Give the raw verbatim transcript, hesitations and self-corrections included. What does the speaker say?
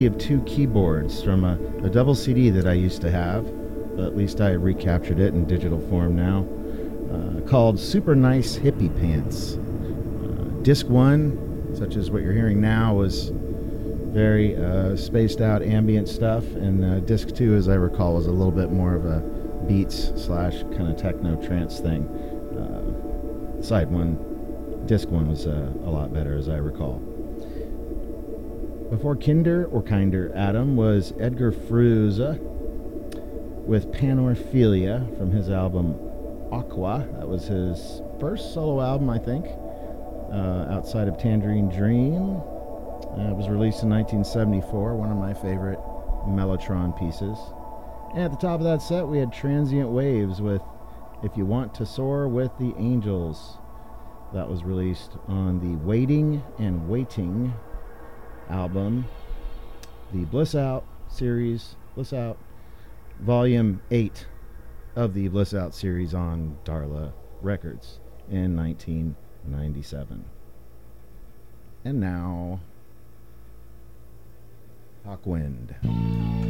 of two keyboards from a, a double C D that I used to have, but at least I recaptured it in digital form now, uh, called Super Nice Hippie Pants. Uh, disc one, such as what you're hearing now, was very uh, spaced out ambient stuff, and uh, disc two, as I recall, was a little bit more of a beats slash kind of techno trance thing. Uh, side one, disc one was uh, a lot better, as I recall. Before Kinder or Kinder Adam was Edgar Fruza with Panorphilia from his album Aqua. That was his first solo album, I think, uh, outside of Tangerine Dream. Uh, it was released in nineteen seventy-four, one of my favorite Mellotron pieces. And at the top of that set, we had Transient Waves with If You Want to Soar with the Angels. That was released on the Waiting and Waiting album, the Bliss Out series, Bliss Out volume eight of the Bliss Out series on Darla Records in nineteen ninety-seven. And now, Hawkwind.